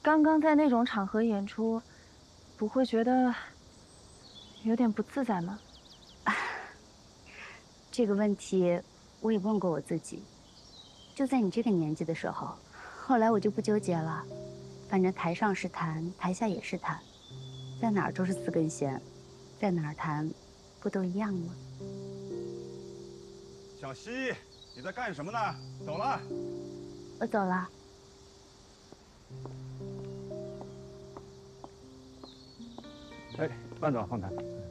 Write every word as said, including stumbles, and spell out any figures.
刚刚在那种场合演出，不会觉得有点不自在吗？ 这个问题我也问过我自己。就在你这个年纪的时候，后来我就不纠结了，反正台上是弹，台下也是弹，在哪儿都是四根弦，在哪儿弹，不都一样吗？ 小西，你在干什么呢？走了。 我走了。 哎，慢走，方才。